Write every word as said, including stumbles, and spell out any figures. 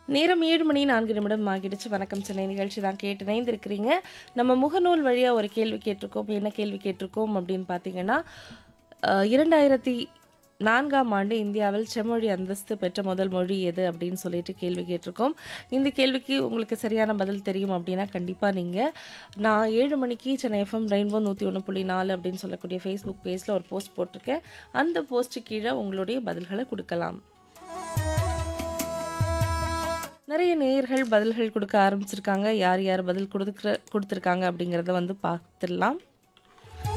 நேரம் ஏழு மணி நான்கு நிமிடம் ஆகிடுச்சு. வணக்கம் சென்னை நிகழ்ச்சி தான் கேட்டு இணைந்திருக்கிறீங்க. நம்ம முகநூல் வழியா ஒரு கேள்வி கேட்டிருக்கோம். என்ன கேள்வி கேட்டிருக்கோம் அப்படின்னு பார்த்தீங்கன்னா, அ இரண்டாயிரத்து நான்காம் ஆண்டு இந்தியாவில் செம்மொழி அந்தஸ்து பெற்ற முதல் மொழி எது? அப்படின்னு சொல்லிட்டு கேள்வி கேட்டிருக்கோம். இந்த கேள்விக்கு உங்களுக்கு சரியான பதில் தெரியும் அப்படின்னா, கண்டிப்பா நீங்க நான் ஏழு மணிக்கு சென்னை எஃப்எம் ரெயின்போ நூற்றி ஒன்று புள்ளி நான்கு அப்படின்னு சொல்லக்கூடிய ஃபேஸ்புக் பேஜ்ல ஒரு போஸ்ட் போட்டிருக்கேன். அந்த போஸ்ட் கீழ உங்களுடைய பதில்கள குடுக்கலாம். நெறைய நேயர்கள் பதில்கள் குடுக்க ஆரம்பிச்சிருக்காங்க. யார் யார் பதில் குடுக்குற குடுத்துருக்காங்க அப்படிங்கிறத வந்து பார்த்துடலாம்.